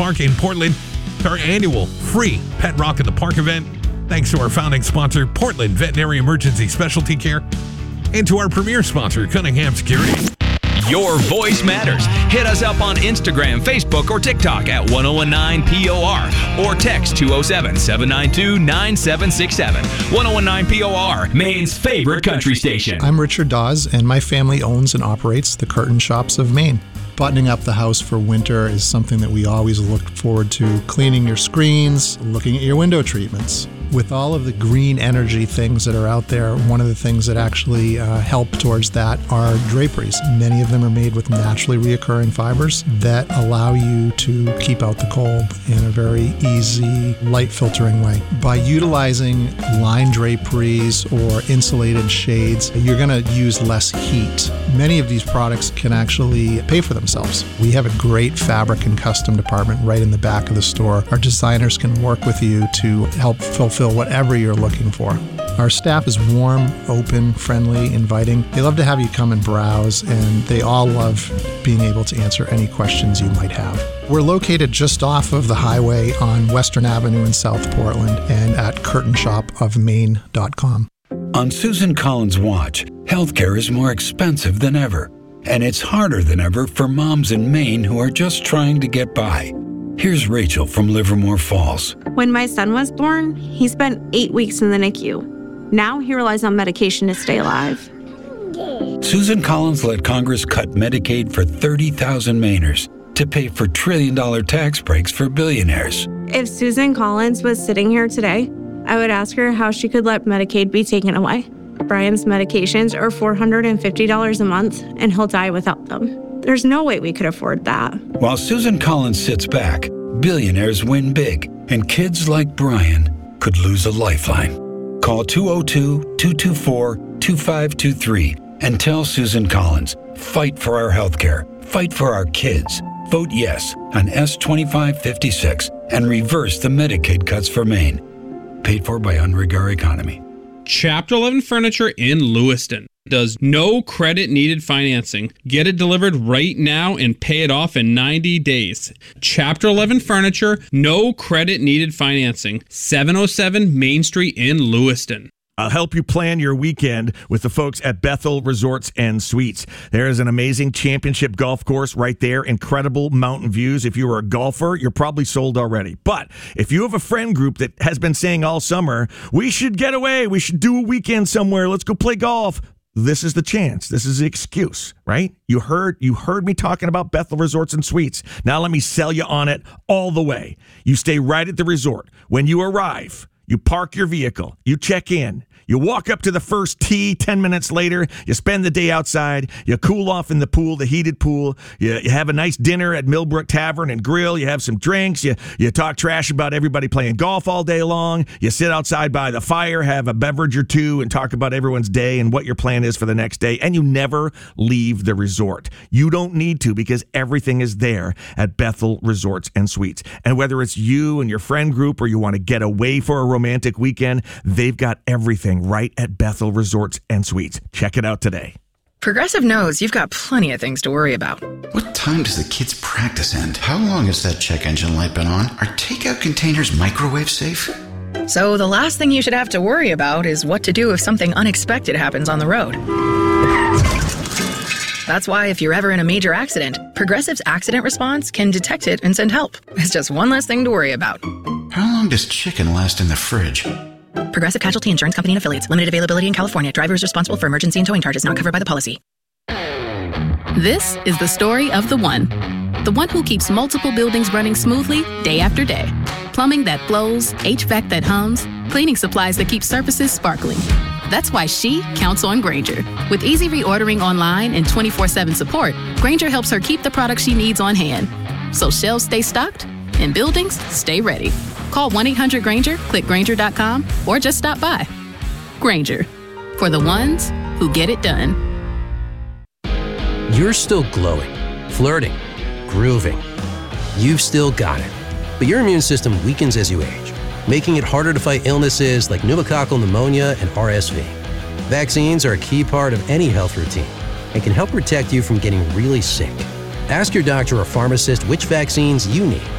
Park in Portland. Our annual free Pet Rock in the Park event. Thanks to our founding sponsor, Portland Veterinary Emergency Specialty Care, and to our premier sponsor, Cunningham Security. Your voice matters. Hit us up on Instagram, Facebook, or TikTok at 1019POR or text 207-792-9767. 1019POR, Maine's favorite country station. I'm Richard Dawes, and my family owns and operates the Curtain Shops of Maine. Buttoning up the house for winter is something that we always look forward to. Cleaning your screens, looking at your window treatments. With all of the green energy things that are out there, one of the things that actually help towards that are draperies. Many of them are made with naturally reoccurring fibers that allow you to keep out the cold in a very easy, light filtering way. By utilizing line draperies or insulated shades, you're going to use less heat. Many of these products can actually pay for themselves. We have a great fabric and custom department right in the back of the store. Our designers can work with you to help fulfill whatever you're looking for. Our staff is warm, open, friendly, inviting. They love to have you come and browse, and they all love being able to answer any questions you might have. We're located just off of the highway on Western Avenue in South Portland and at curtainshopofmaine.com. On Susan Collins' watch, healthcare is more expensive than ever, and it's harder than ever for moms in Maine who are just trying to get by. Here's Rachel from Livermore Falls. When my son was born, he spent 8 weeks in the NICU. Now he relies on medication to stay alive. Susan Collins let Congress cut Medicaid for 30,000 Mainers to pay for trillion-dollar tax breaks for billionaires. If Susan Collins was sitting here today, I would ask her how she could let Medicaid be taken away. Brian's medications are $450 a month, and he'll die without them. There's no way we could afford that. While Susan Collins sits back, billionaires win big, and kids like Brian could lose a lifeline. Call 202-224-2523 and tell Susan Collins, fight for our healthcare, fight for our kids. Vote yes on S-2556 and reverse the Medicaid cuts for Maine. Paid for by Unregar Economy. Chapter 11 Furniture in Lewiston does no credit needed financing. Get it delivered right now and pay it off in 90 days. Chapter 11 Furniture, no credit needed financing. 707 Main Street in Lewiston. I'll help you plan your weekend with the folks at Bethel Resorts and Suites. There is an amazing championship golf course right there, incredible mountain views. If you are a golfer, you're probably sold already. But if you have a friend group that has been saying all summer, we should get away, we should do a weekend somewhere, let's go play golf. This is the chance. This is the excuse, right? You heard me talking about Bethel Resorts and Suites. Now let me sell you on it all the way. You stay right at the resort. When you arrive, you park your vehicle, you check in, you walk up to the first tee. 10 minutes later, you spend the day outside, you cool off in the pool, the heated pool, you have a nice dinner at Millbrook Tavern and Grill, you have some drinks, you talk trash about everybody playing golf all day long, you sit outside by the fire, have a beverage or two, and talk about everyone's day and what your plan is for the next day, and you never leave the resort. You don't need to, because everything is there at Bethel Resorts and Suites. And whether it's you and your friend group or you want to get away for a romantic weekend, they've got everything right at Bethel Resorts and Suites. Check it out today. Progressive knows you've got plenty of things to worry about. What time does the kids' practice end? How long has that check engine light been on? Are takeout containers microwave safe? So the last thing you should have to worry about is what to do if something unexpected happens on the road. That's why if you're ever in a major accident, Progressive's accident response can detect it and send help. It's just one less thing to worry about. How long does chicken last in the fridge? Progressive Casualty Insurance Company and Affiliates. Limited availability in California. Driver is responsible for emergency and towing charges not covered by the policy. This is the story of the one who keeps multiple buildings running smoothly day after day. Plumbing that flows, HVAC that hums, cleaning supplies that keep surfaces sparkling. That's why she counts on Grainger. With easy reordering online and 24/7 support, Grainger helps her keep the products she needs on hand. So shelves stay stocked and buildings stay ready. Call 1-800-GRAINGER, click Grainger.com, or just stop by. Grainger, for the ones who get it done. You're still glowing, flirting, grooving. You've still got it. But your immune system weakens as you age, making it harder to fight illnesses like pneumococcal pneumonia and RSV. Vaccines are a key part of any health routine and can help protect you from getting really sick. Ask your doctor or pharmacist which vaccines you need